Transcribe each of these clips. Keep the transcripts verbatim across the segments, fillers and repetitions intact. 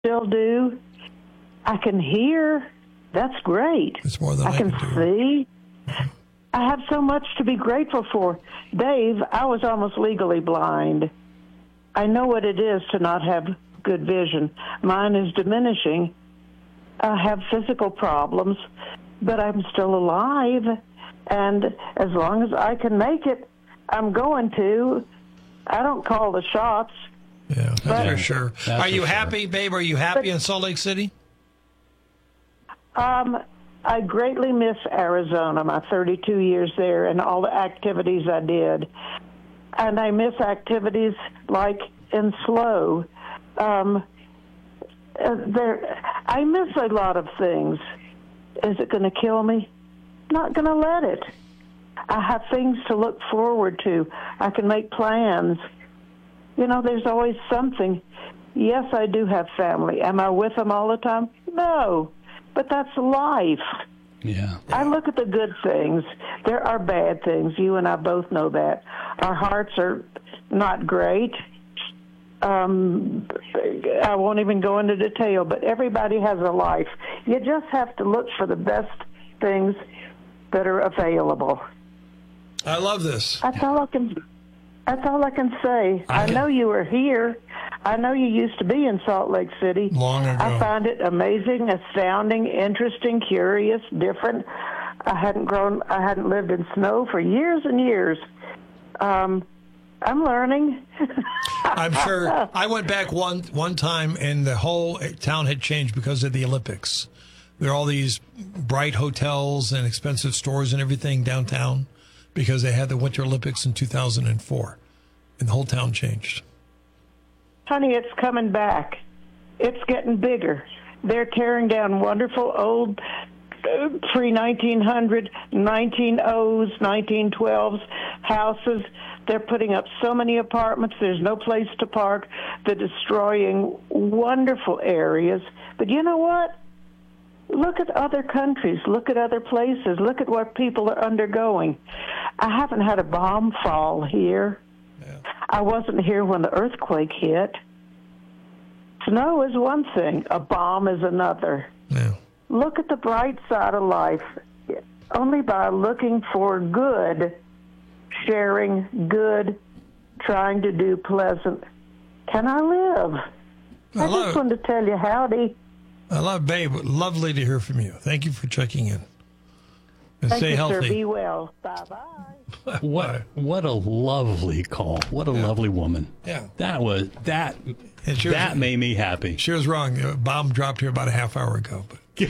still do. I can hear. That's great. It's more than I, I can, can do. see. I have so much to be grateful for. Dave, I was almost legally blind. I know what it is to not have good vision. Mine is diminishing. I have physical problems, but I'm still alive. And as long as I can make it, I'm going to. I don't call the shots. Yeah, that's but, for sure. That's Are you for sure. happy, babe? Are you happy But, in Salt Lake City? Um, I greatly miss Arizona, my thirty-two years there, and all the activities I did. And I miss activities like in SLO. Um, uh, there, I miss a lot of things. Is it going to kill me? Not going to let it. I have things to look forward to. I can make plans. You know, there's always something. Yes, I do have family. Am I with them all the time? No, but that's life. Yeah. I look at the good things. There are bad things. You and I both know that. Our hearts are not great. Um, I won't even go into detail, but everybody has a life. You just have to look for the best things that are available. I love this. That's all I can. That's all I can say. I- I know you were here. I know you used to be in Salt Lake City. Long ago. I find it amazing, astounding, interesting, curious, different. I hadn't grown. I hadn't lived in snow for years and years. Um, I'm learning. I'm sure. I went back one one time, and the whole town had changed because of the Olympics. There are all these bright hotels and expensive stores and everything downtown because they had the Winter Olympics in two thousand four, and the whole town changed. Honey, it's coming back. It's getting bigger. They're tearing down wonderful old uh, pre-nineteen hundred, nineteen ohs, nineteen twelves houses. They're putting up so many apartments. There's no place to park. They're destroying wonderful areas. But you know what? Look at other countries. Look at other places. Look at what people are undergoing. I haven't had a bomb fall here. Yeah. I wasn't here when the earthquake hit. Snow is one thing. A bomb is another. Yeah. Look at the bright side of life. Only by looking for good, sharing good, trying to do pleasant, can I live. I I, love just it. wanted to tell you howdy. I love, babe. Lovely to hear from you. Thank you for checking in. And Thank stay you, healthy. sir. Be well. Bye-bye. What what a lovely call. What a Yeah. lovely woman. Yeah. That was that And she was- that made me happy. She was wrong. A bomb dropped here about a half hour ago. But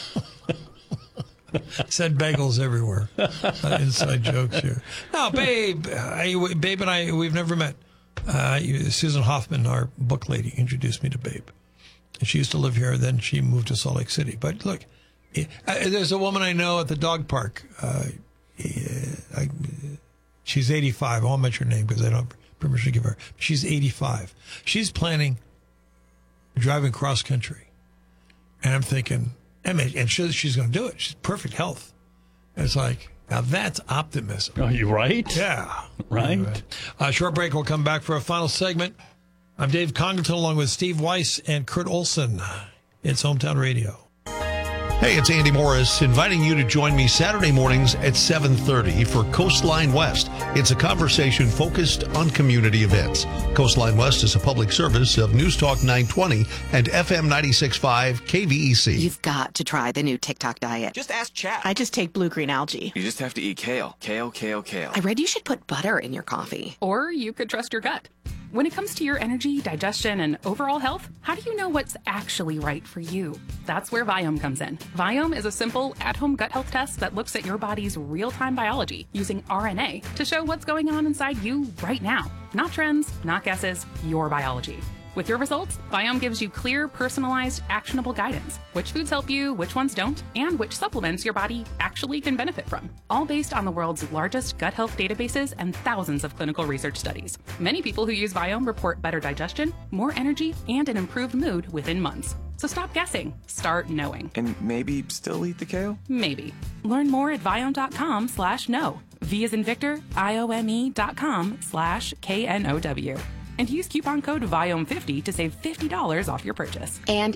said bagels everywhere. Uh, inside jokes here. No, babe. I, babe and I, we've never met. Uh, you- Susan Hoffman, our book lady, introduced me to Babe. And she used to live here. Then she moved to Salt Lake City. But look, it, uh, there's a woman I know at the dog park. Uh, I, she's eighty-five. I won't mention her name because I don't have permission to give her. She's eighty-five. She's planning driving cross country. And I'm thinking, I mean, and she, she's going to do it. She's perfect health. And it's like, now that's optimism. Are you right? Yeah. Right? Anyway, uh, short break. We'll come back for a final segment. I'm Dave Congleton along with Steve Weiss and Kurt Olson. It's Hometown Radio. Hey, it's Andy Morris inviting you to join me Saturday mornings at seven thirty for Coastline West. It's a conversation focused on community events. Coastline West is a public service of News Talk nine twenty and F M ninety-six point five K V E C. You've got to try the new TikTok diet. Just ask chat. I just take blue-green algae. You just have to eat kale. Kale, kale, kale. I read you should put butter in your coffee. Or you could trust your gut. When it comes to your energy, digestion, and overall health, how do you know what's actually right for you? That's where Viome comes in. Viome is a simple, at-home gut health test that looks at your body's real-time biology using R N A to show what's going on inside you right now. Not trends, not guesses, your biology. With your results, Viome gives you clear, personalized, actionable guidance. Which foods help you, which ones don't, and which supplements your body actually can benefit from. All based on the world's largest gut health databases and thousands of clinical research studies. Many people who use Viome report better digestion, more energy, and an improved mood within months. So stop guessing. Start knowing. And maybe still eat the kale? Maybe. Learn more at Viome.com slash no. V as in Victor, I O M E dot com slash K N O W. and use coupon code V I O M fifty to save fifty dollars off your purchase. And